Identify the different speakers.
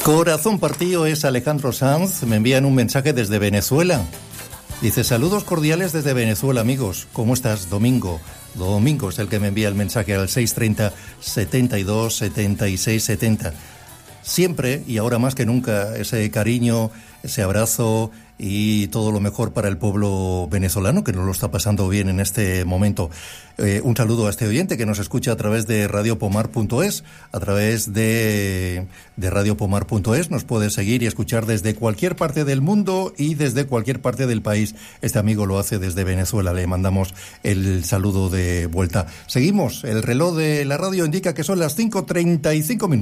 Speaker 1: Corazón partido es Alejandro Sanz, me envían un mensaje desde Venezuela. Dice, saludos cordiales desde Venezuela, amigos. ¿Cómo estás, Domingo? Domingo es el que me envía el mensaje al 630 72 76 70. Siempre, y ahora más que nunca, ese cariño, ese abrazo y todo lo mejor para el pueblo venezolano, que no lo está pasando bien en este momento. Un saludo a este oyente que nos escucha a través de radiopomar.es, a través de radiopomar.es. Nos puede seguir y escuchar desde cualquier parte del mundo y desde cualquier parte del país. Este amigo lo hace desde Venezuela. Le mandamos el saludo de vuelta. Seguimos. El reloj de la radio indica que son las 5:35 minutos.